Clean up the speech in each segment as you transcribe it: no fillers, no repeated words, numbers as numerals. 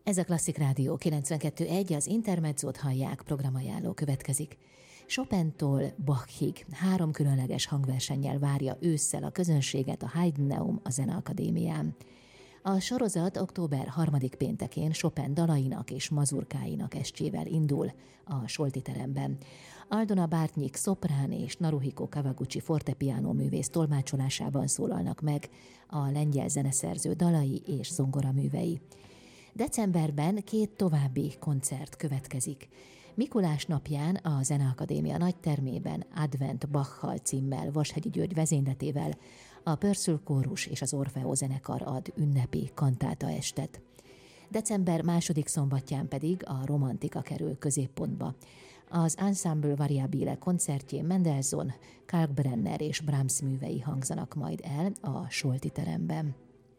Ez a Klasszik Rádió 92.1, az Intermezzót hallják, programajánló következik. Chopintól Bachig 3 különleges hangversennyel várja ősszel a közönséget a Heideneum a Zeneakadémián. A sorozat október 3. péntekén Chopin dalainak és mazurkáinak estjével indul a Solti teremben. Aldona Bartnyik szoprán és Naruhiko Kawaguchi fortepiano művész tolmácsolásában szólalnak meg a lengyel zeneszerző dalai és zongoraművei. Decemberben 2 további koncert következik. Mikulás napján a Zeneakadémia nagytermében Advent Bachal címmel Vashegyi György vezényletével a Pörsül Kórus és az Orfeó zenekar ad ünnepi kantáta estet. December 2. szombatján pedig a romantika kerül középpontba. Az Ensemble Variabile koncertjén Mendelssohn, Kalkbrenner és Brahms művei hangzanak majd el a Solti teremben.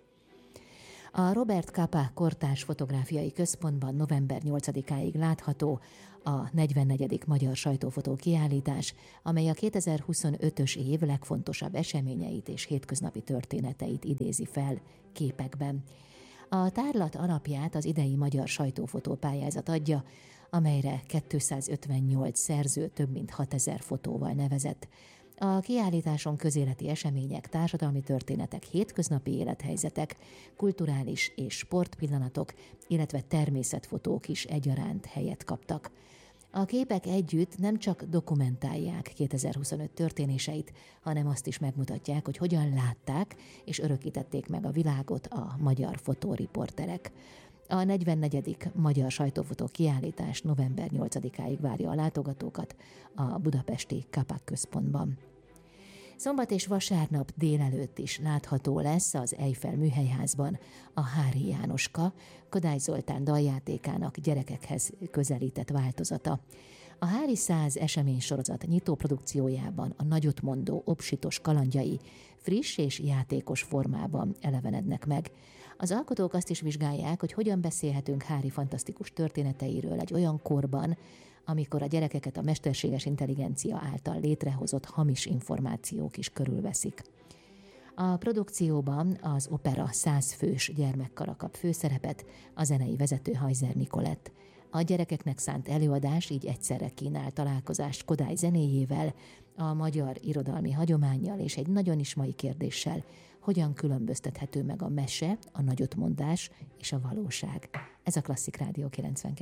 A Robert Capa Kortárs Fotográfiai Központban november 8-áig látható a 44. Magyar Sajtófotó kiállítás, amely a 2025-ös év legfontosabb eseményeit és hétköznapi történeteit idézi fel képekben. A tárlat alapját az idei Magyar Sajtófotó pályázat adja, amelyre 258 szerző több mint 6000 fotóval nevezett. A kiállításon közéleti események, társadalmi történetek, hétköznapi élethelyzetek, kulturális és sportpillanatok, illetve természetfotók is egyaránt helyet kaptak. A képek együtt nem csak dokumentálják 2025 történéseit, hanem azt is megmutatják, hogy hogyan látták és örökítették meg a világot a magyar fotóriporterek. A 44. Magyar Sajtófotó kiállítás november 8-áig várja a látogatókat a budapesti Capa központban. Szombat és vasárnap délelőtt is látható lesz az Eiffel műhelyházban a Hári Jánoska, Kodály Zoltán daljátékának gyerekekhez közelített változata. A Hári 100 eseménysorozat nyitó produkciójában a nagyotmondó obsitos kalandjai friss és játékos formában elevenednek meg. Az alkotók azt is vizsgálják, hogy hogyan beszélhetünk Hári fantasztikus történeteiről egy olyan korban, amikor a gyerekeket a mesterséges intelligencia által létrehozott hamis információk is körülveszik. A produkcióban az opera 100 fős gyermekkara kap főszerepet, a zenei vezető Hajzer Nikolett. A gyerekeknek szánt előadás így egyszerre kínál találkozást Kodály zenéjével, a magyar irodalmi hagyománnyal és egy nagyon is mai kérdéssel, hogyan különböztethető meg a mese, a nagyotmondás és a valóság. Ez a Klasszik Rádió 92.